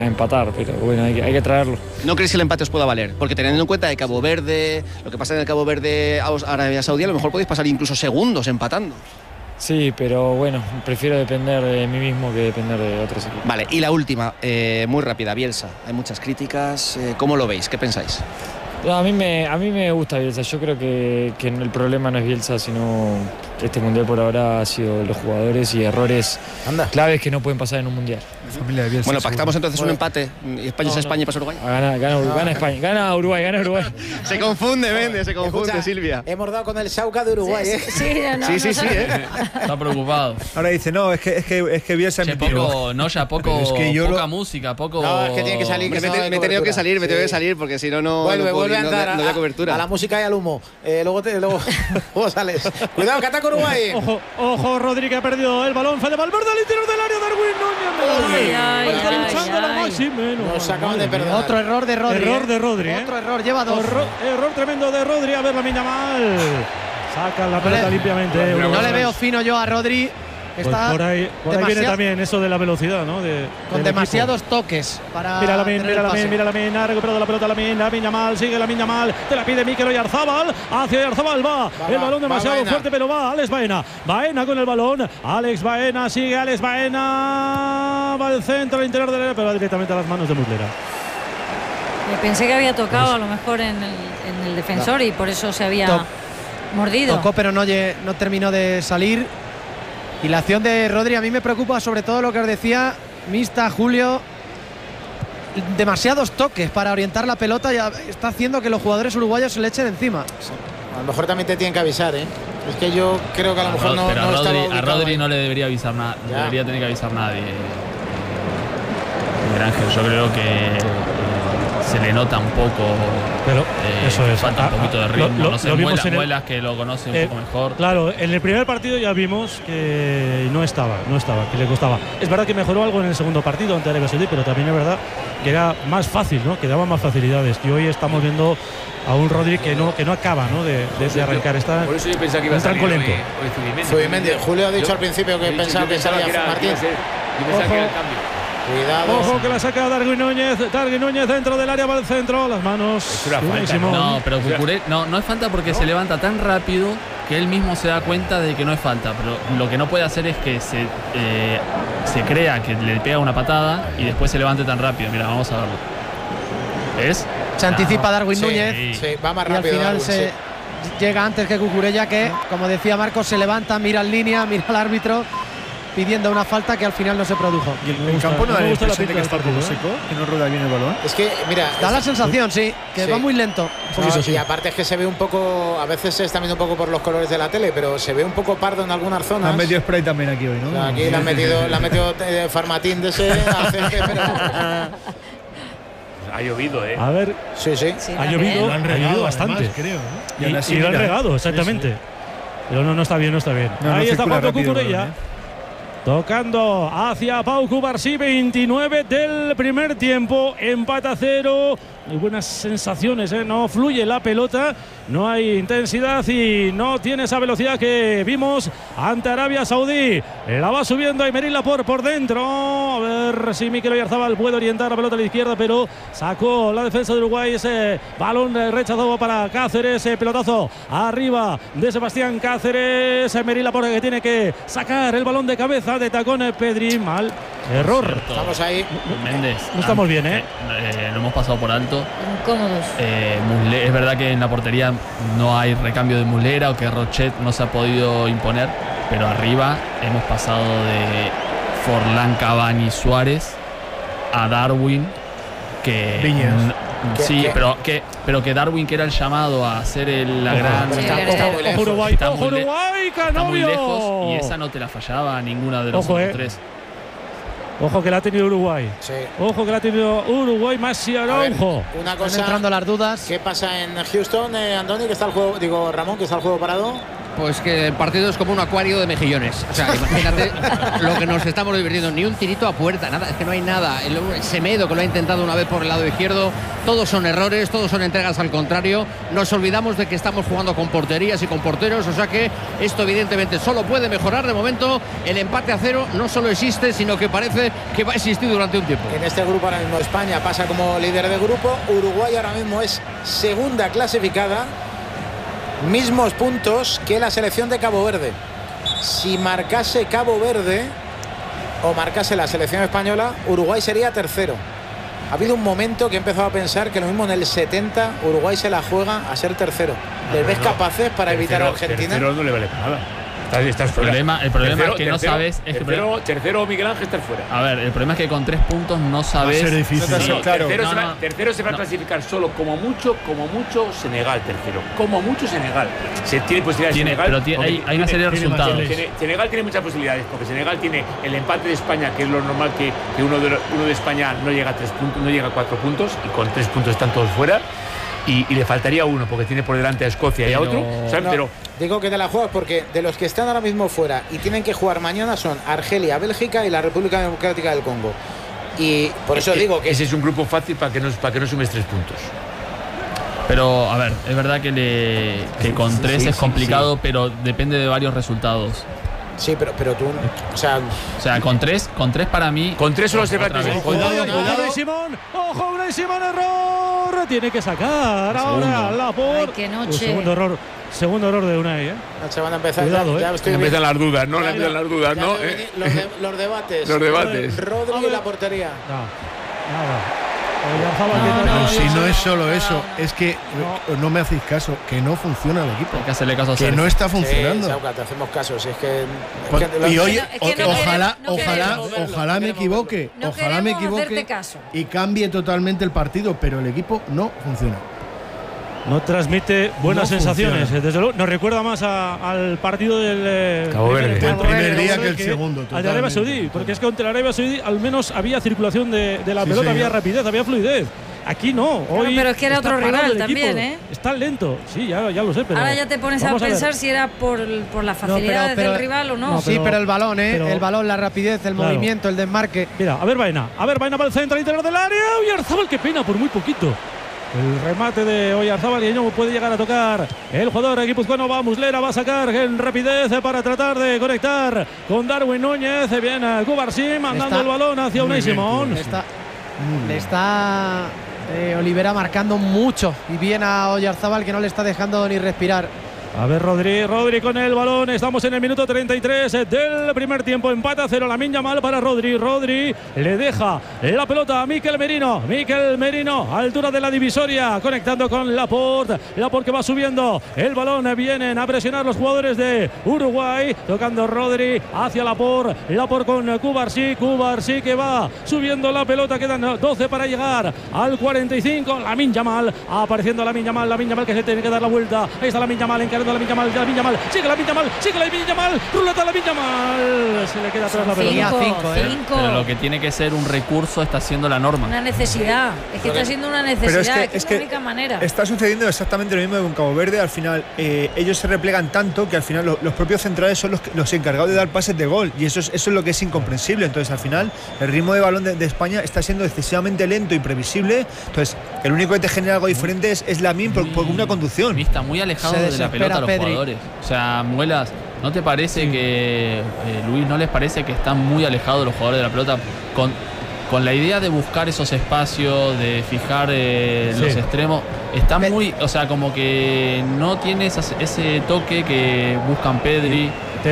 empatar, pero bueno, hay que traerlo. ¿No crees que el empate os pueda valer? Porque teniendo en cuenta que Cabo Verde, lo que pasa en el Cabo Verde, Arabia Saudí, a lo mejor podéis pasar incluso segundos empatando. Sí, pero bueno, prefiero depender de mí mismo que depender de otros equipos. Vale, y la última, muy rápida, Bielsa. Hay muchas críticas, ¿cómo lo veis? ¿Qué pensáis? No, a mí me gusta Bielsa. Yo creo que el problema no es Bielsa, sino este mundial por ahora ha sido los jugadores y errores claves que no pueden pasar en un mundial. Familia de Bielsa, bueno, pactamos entonces un empate. España es España y pasa Uruguay. Gana España. Gana Uruguay. Se confunde, Méndez, se confunde. Escucha, Silvia. Hemos dado con el Sauca de Uruguay, ¿eh? Sí. Está preocupado. Ahora dice, no, es que Bielsa poco poca música, poco. No, es que tiene que salir. Me he tenido que salir porque si no, no vuelve a entrar había cobertura. a la música y al humo. Luego sales. Cuidado, que ataca Uruguay. Ojo, Rodri que ha perdido el balón. Fede Valverde al interior del área. Darwin Núñez. Está luchando la más y menos. Nos acaban de perdonar. Otro error de Rodri. ¿eh? Otro error, lleva dos. Error tremendo de Rodri. A ver, la mina mal. Saca la pelota limpiamente. No le veo fino yo a Rodri. Está por ahí viene también eso de la velocidad, ¿no? Con demasiados toques para. Mira la mina, ha recuperado la pelota la mina mal, sigue la mina mal, te la pide Mikel Oyarzabal, hacia Oyarzabal va, el balón demasiado fuerte, pero va Alex Baena con el balón, Alex Baena, sigue Alex Baena, va al centro, al interior del área, pero va directamente a las manos de Muslera. Pensé que había tocado a lo mejor en el defensor y por eso se había mordido. Tocó, pero no terminó de salir. Y la acción de Rodri a mí me preocupa sobre todo lo que os decía Mista, Julio. Demasiados toques para orientar la pelota, ya está haciendo que los jugadores uruguayos se le echen encima. A lo mejor también te tienen que avisar, ¿eh? Es que yo creo que a lo mejor no estaba a Rodri no le debería avisar nada, debería tener que avisar nadie. Miguel Ángel, yo creo que se le nota un poco, pero eso es, falta un poquito de ritmo, no sé, Muelas que lo conoce un poco mejor. Claro, en el primer partido ya vimos que no estaba, que le costaba. Es verdad que mejoró algo en el segundo partido ante Arabia Saudí, pero también es verdad que era más fácil, ¿no? Que daba más facilidades. Y hoy estamos viendo a un Rodri que no acaba, ¿no? de arrancar. Está por eso yo pensaba que iba a salir lento. Zubimendi. Julio ha dicho al principio que pensaba que salía Martín. Yo pensaba que era el cambio. Cuidado. Ojo que la saca Darwin Núñez dentro del área, va al centro, las manos. No, pero Cucurella no es falta porque se levanta tan rápido que él mismo se da cuenta de que no es falta, pero lo que no puede hacer es que se crea que le pega una patada y después se levante tan rápido. Mira, vamos a verlo. ¿Ves? Se anticipa Darwin Núñez. Sí, va más rápido. Y al final Darwin, llega antes que Cucurella, que, como decía Marcos, se levanta, mira en línea, mira al árbitro pidiendo una falta que al final no se produjo. Y el campo no da la impresión de que está poco seco, que no rueda bien el balón. Es que, mira, da la sensación, sí, que va muy lento. Y aparte es que se ve un poco, a veces se está viendo un poco por los colores de la tele, pero se ve un poco pardo en algunas zonas. Han metido spray también aquí hoy, ¿no? Aquí le han metido Farmatín de ese aceite, pero ha llovido, ¿eh? A ver, sí. Ha llovido bastante. Además, creo, ¿no? Y lo han regado, exactamente. Eso. Pero no está bien. Ahí está Pau Cucurella. Tocando hacia Pau Cubarsí, 29 del primer tiempo, empate a 0. Muy buenas sensaciones, ¿eh? No fluye la pelota, no hay intensidad y no tiene esa velocidad que vimos ante Arabia Saudí. La va subiendo Aymerila por dentro. A ver si Mikel Oyarzabal puede orientar la pelota a la izquierda, pero sacó la defensa de Uruguay. Ese balón rechazado para Cáceres, pelotazo arriba de Sebastián Cáceres. Aymerila que tiene que sacar el balón de cabeza de tacón. Pedri, mal. Error. Estamos ahí. Méndez. No estamos bien, ¿eh? Lo hemos pasado por alto. Incómodos. Es verdad que en la portería no hay recambio de Muslera o que Rochet no se ha podido imponer, pero arriba hemos pasado de Forlán, Cavani, Suárez a Darwin, que Viñas. Sí, pero que Darwin, que era el llamado a hacer la gran. Ojo Uruguay, Canovio. Está muy lejos y esa no te la fallaba ninguna de los otros tres. Ojo que la ha tenido Uruguay. Sí. Ojo que la ha tenido Uruguay, Maxi Araujo. Una cosa. Están entrando las dudas. ¿Qué pasa en Houston, Andoni, que está el juego? Digo, Ramón, que está el juego parado. Pues que el partido es como un acuario de mejillones. O sea, imagínate lo que nos estamos divirtiendo. Ni un tirito a puerta, nada, es que no hay nada. El Semedo, que lo ha intentado una vez por el lado izquierdo, todos son errores, todos son entregas al contrario. Nos olvidamos de que estamos jugando con porterías y con porteros, o sea que esto evidentemente solo puede mejorar. De momento, el empate a 0 no solo existe, sino que parece que va a existir durante un tiempo. En este grupo ahora mismo España pasa como líder de grupo, Uruguay ahora mismo es segunda clasificada, mismos puntos que la selección de Cabo Verde. Si marcase Cabo Verde o marcase la selección española, Uruguay sería tercero. Ha habido un momento que he empezado a pensar que lo mismo en el 70 Uruguay se la juega a ser tercero. ¿Les ves capaces para evitar a Argentina? Tercero no le vale para nada. Estás el problema es que no sabes. Tercero Miguel Ángel está fuera. A ver, el problema es que con 3 puntos no sabes. Va a ser difícil. Claro. Tercero se va a clasificar solo como mucho Senegal. Tercero. Como mucho Senegal. Se tiene posibilidades de Senegal. Pero hay una serie de resultados. Senegal tiene muchas posibilidades, porque Senegal tiene el empate de España, que es lo normal que uno de España no llega a 3 puntos, no llega a 4 puntos, y con 3 puntos están todos fuera. Y le faltaría uno, porque tiene por delante a Escocia y a otro. Pero digo que te la juegas porque de los que están ahora mismo fuera y tienen que jugar mañana son Argelia, Bélgica y la República Democrática del Congo. Y por eso digo que ese es un grupo fácil para que no sumes 3 puntos. Pero, a ver, es verdad que con 3 es complicado, pero depende de varios resultados. Sí, pero tú, o sea, con 3 para mí. Con 3 solo se va a clasificar. Cuidado, Simón. Ojo, Unai Simón, error. Tiene que sacar ahora Laporte. Ay, qué noche. Segundo error de Unai, Se van a empezar. Cuidado, empiezan las dudas, ¿no? Los debates. Los debates. Rodri y la portería. Nada. Pero si no es solo eso, es que no me hacéis caso, que no funciona el equipo. Hay que hacerle caso a que no está funcionando. Sí, Sauca, te hacemos caso. Si es que, y oye, ojalá me equivoque. Ojalá me equivoque y cambie totalmente el partido, pero el equipo no funciona. No transmite buenas sensaciones. Desde luego, nos recuerda más al partido del Cabo Verde. El primer día que el segundo. Al de Arabia Saudí, porque es que contra el Arabia Saudí al menos había circulación de la pelota, había rapidez, había fluidez. Aquí no. Hoy pero es que era otro rival también, Está lento. Sí, ya lo sé. Pero ahora ya te pones a pensar si era por las facilidades del rival o no. Sí, pero el balón, el balón, la rapidez, el movimiento, el desmarque. Mira, a ver, Baena para el centro interior del área. Oyarzabal, qué pena, por muy poquito. El remate de Oyarzabal y no puede llegar a tocar. El jugador guipuzcoano va a Muslera, va a sacar en rapidez para tratar de conectar con Darwin Núñez. Viene Cubarsí mandando el balón hacia Unai Simón. Le está Olivera marcando mucho y bien a Oyarzabal, que no le está dejando ni respirar. A ver, Rodri con el balón. Estamos en el minuto 33 del primer tiempo. Empata 0. Lamine Yamal para Rodri. Rodri le deja la pelota a Mikel Merino. Altura de la divisoria. Conectando con Laporte. Laporte que va subiendo. El balón. Vienen a presionar los jugadores de Uruguay. Tocando Rodri hacia Laporte. Laporte con Cubarsí. Cubarsí que va subiendo la pelota. Quedan 12 para llegar al 45. Lamine Yamal. Apareciendo Lamine Yamal que se tiene que dar la vuelta. Ahí está Lamine Yamal encarando Lamine Yamal. Sigue Lamine Yamal. Ruleta Lamine Yamal. Se le queda atrás la pelota. 5. Pero lo que tiene que ser un recurso está siendo la norma. Una necesidad. Es que está siendo una necesidad. Es la única manera. Está sucediendo exactamente lo mismo con Cabo Verde. Al final, ellos se replegan tanto que al final los propios centrales son los encargados de dar pases de gol. Y eso es lo que es incomprensible. Entonces, al final, el ritmo de balón de España está siendo excesivamente lento y previsible. Entonces, el único que te genera algo diferente es Lamine por una conducción. Está muy alejado de la pelota a los jugadores. O sea, Muelas, ¿no te parece que, Luis, no les parece que están muy alejados los jugadores de la pelota con la idea de buscar esos espacios, de fijar los extremos? Está muy, o sea, como que no tiene ese toque que buscan Pedri,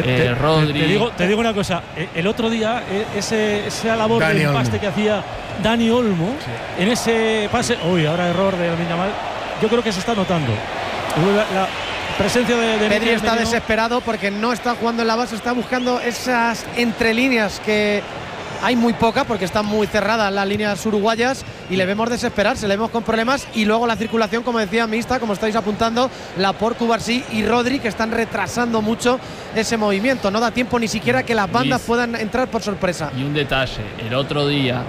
Rodri. Te digo una cosa, el otro día esa labor de empaste que hacía Dani Olmo en ese pase, ahora error de Lamine Yamal, yo creo que se está notando. La presencia de Pedri está desesperado porque no está jugando en la base, está buscando esas entrelíneas que hay muy poca porque están muy cerradas las líneas uruguayas y le vemos desesperarse, le vemos con problemas, y luego la circulación, como decía Mista, como estáis apuntando, Laporte, Cubarsí y Rodri, que están retrasando mucho ese movimiento. No da tiempo ni siquiera que las bandas puedan entrar por sorpresa. Y un detalle, el otro día,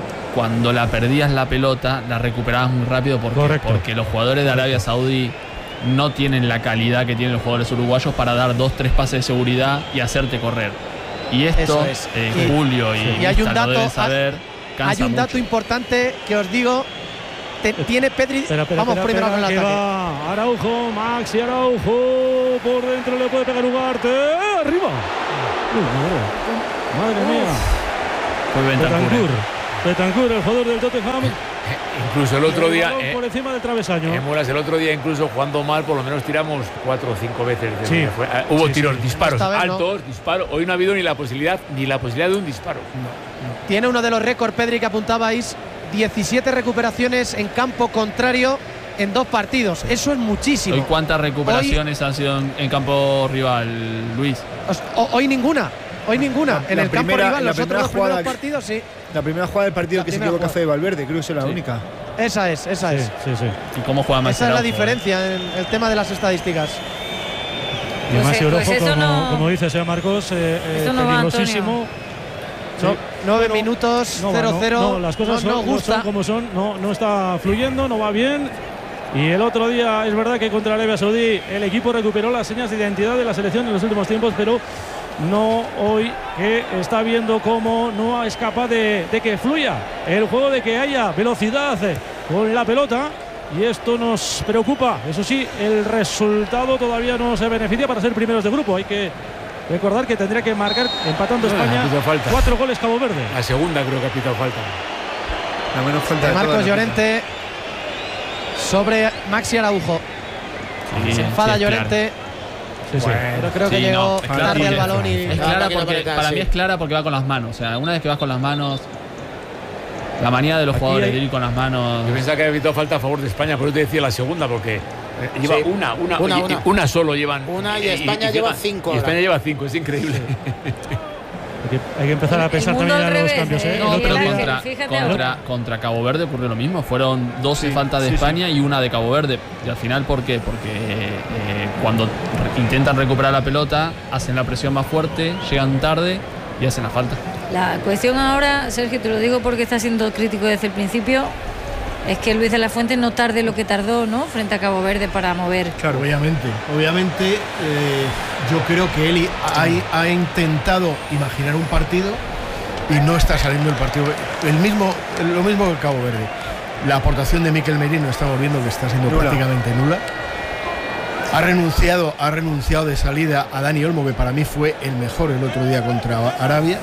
cuando la perdías la pelota, la recuperabas muy rápido porque los jugadores de Arabia Saudí no tienen la calidad que tienen los jugadores uruguayos para dar 2-3 pases de seguridad y hacerte correr. Y esto, Julio y hay un dato, deben saber, hay un dato importante que os digo. Tiene Pedri. Vamos primero con el ataque. Va Araujo, Maxi Araujo. Por dentro le puede pegar Ugarte. Arriba. Madre mía. Fue Bentancur, el jugador del Tottenham. Incluso el otro día. Por encima del travesaño. El otro día, incluso jugando mal, por lo menos tiramos 4 o 5 veces. Sí. Hubo tiros, disparos altos, disparos. Hoy no ha habido ni la posibilidad de un disparo. No. Tiene uno de los récords, Pedri, que apuntabais. 17 recuperaciones en campo contrario en 2 partidos. Eso es muchísimo. ¿Y cuántas recuperaciones han sido en campo rival, Luis? Hoy ninguna. En el campo rival, los otros 2 primeros partidos, sí. La primera jugada del partido que se equivocó fue de Valverde, creo que es la única. Esa es. Sí. ¿Y cómo juega Maxi Esa es la Araujo, diferencia en el tema de las estadísticas. Y Maxi Araujo, como dice Sea Marcos, peligrosísimo. 9 minutos, 0-0. No, las cosas no son como son. No está fluyendo, no va bien. Y el otro día es verdad que contra Arabia Saudí el equipo recuperó las señas de identidad de la selección en los últimos tiempos, pero no hoy, que está viendo cómo no es capaz de que fluya el juego, de que haya velocidad con la pelota. Y esto nos preocupa. Eso sí, el resultado todavía no se beneficia para ser primeros de grupo. Hay que recordar que tendría que marcar, empatando España, 4 goles Cabo Verde. La segunda creo que ha pitado falta. La menos falta de Marcos Llorente sobre Maxi Araujo. Se enfada Llorente. Pero creo que llegó tarde al balón. Es clara porque, para mí es clara porque va con las manos. O sea, una vez que vas con las manos, la manía de los jugadores de ir con las manos. Yo pensaba que había pitado falta a favor de España, por eso te decía la segunda, porque lleva una solo llevan. Una y España lleva 5. Y España lleva 5, es increíble. Hay que empezar a pensar también en los cambios. No, pero contra Cabo Verde ocurrió lo mismo. Fueron 12 faltas de España y una de Cabo Verde. Y al final, ¿por qué? Porque cuando intentan recuperar la pelota, hacen la presión más fuerte, llegan tarde y hacen la falta. La cuestión ahora, Sergio, te lo digo porque está siendo crítico desde el principio, es que Luis de la Fuente no tarde lo que tardó, ¿no?, frente a Cabo Verde para mover. Claro, obviamente yo creo que él ha intentado imaginar un partido y no está saliendo el partido. Lo mismo que Cabo Verde. La aportación de Mikel Merino estamos viendo que está siendo prácticamente nula. Ha renunciado de salida a Dani Olmo, que para mí fue el mejor el otro día contra Arabia.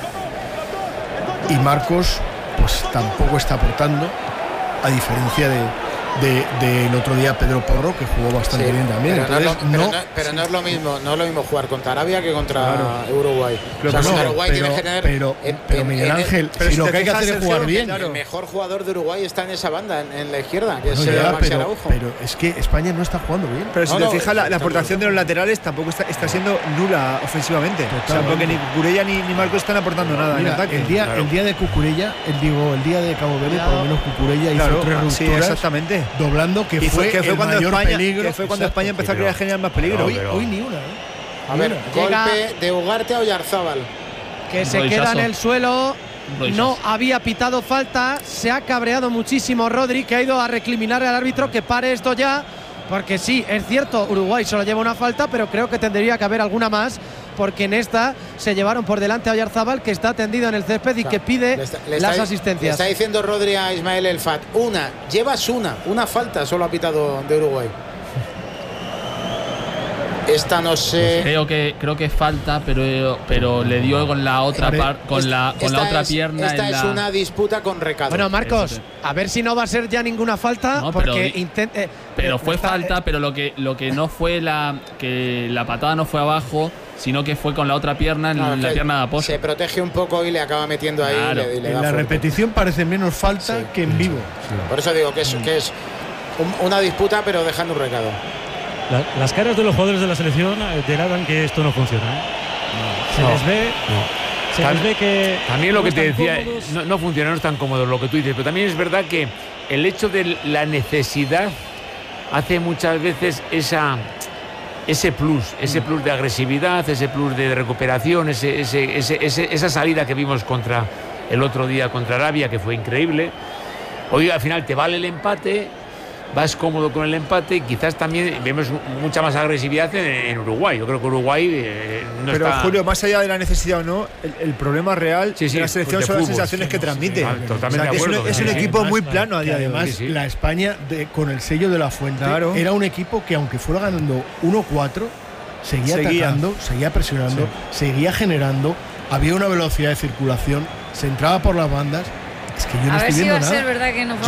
Y Marcos pues tampoco está aportando, a diferencia del otro día Pedro Porro, que jugó bastante bien también. Pero no es lo mismo jugar contra Arabia que contra Uruguay. Uruguay tiene que tener. Pero Miguel Ángel, si lo que hay que hacer es jugar bien. El mejor jugador de Uruguay está en esa banda, en la izquierda, que es Maxi Araujo. Pero es que España no está jugando bien. Pero si te fijas, la aportación de los laterales tampoco está siendo nula ofensivamente. O sea, porque ni Cucurella ni Marcos están aportando nada en ataque. El día de Cucurella, el día de Cabo Verde, por lo menos Cucurella hizo 3 rupturas. Sí, exactamente. Doblando, que fue cuando España empezó a generar más peligro. Hoy ni una. A ver, golpe de Ugarte a Oyarzabal, que se queda en el suelo. No había pitado falta. Se ha cabreado muchísimo Rodri, que ha ido a recriminar al árbitro que pare esto ya. Porque sí, es cierto, Uruguay solo lleva una falta, pero creo que tendría que haber alguna más, porque en esta se llevaron por delante a Oyarzabal, que está tendido en el césped y que pide las asistencias. Le está diciendo Rodri a Ismael Elfat, llevas una falta solo ha pitado de Uruguay. Esta no sé. Creo que es falta, pero le dio con la otra otra pierna. Esta es una disputa con Recado. Bueno, Marcos, a ver si no va a ser ya ninguna falta, no, porque pero fue falta, pero lo que no fue que la patada no fue abajo, sino que fue con la otra pierna, en la pierna de apoyo. Se protege un poco y le acaba metiendo ahí. Claro. En la repetición parece menos falta que en vivo. Sí. Por eso digo que es una disputa, pero dejando un recado. Las caras de los jugadores de la selección delatan que esto no funciona. Se les ve que también lo que te decía, no funciona, no es tan cómodo lo que tú dices, pero también es verdad que el hecho de la necesidad hace muchas veces ese plus de agresividad, ese plus de recuperación, esa salida que vimos el otro día contra Arabia, que fue increíble. Hoy al final te vale el empate. vas cómodo con el empate. Quizás también vemos mucha más agresividad en Uruguay. Yo creo que Uruguay no pero está... Julio, más allá de la necesidad o no, el problema real de la selección son las sensaciones que transmite. Totalmente de acuerdo. Es un equipo muy plano a día de hoy. Además, la España, con el sello de la Fuente, era un equipo que aunque fuera ganando 1-4, seguía atacando, seguía presionando, seguía generando, había una velocidad de circulación, se entraba por las bandas. Es que yo no estoy viendo nada. A ver si va a ser verdad que nos